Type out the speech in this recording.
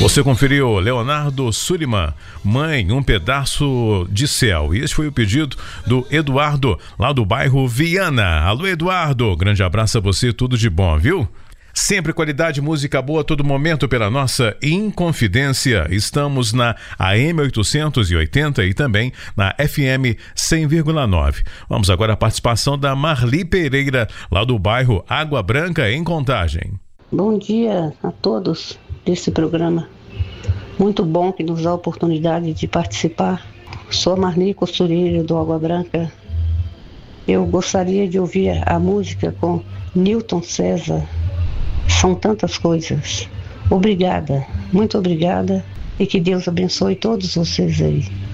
Você conferiu Leonardo Suliman, Mãe, um pedaço de céu. E esse foi o pedido do Eduardo, lá do bairro Viana. Alô, Eduardo, grande abraço a você, tudo de bom, viu? Sempre qualidade, música boa a todo momento pela nossa Inconfidência. Estamos na AM 880 e também na FM 100,9. Vamos agora à participação da Marli Pereira, lá do bairro Água Branca, em Contagem. Bom dia a todos desse programa. Muito bom que nos dá a oportunidade de participar. Sou a Marli Costureira do Água Branca. Eu gostaria de ouvir a música com Newton César. São tantas coisas. Obrigada, muito obrigada e que Deus abençoe todos vocês aí.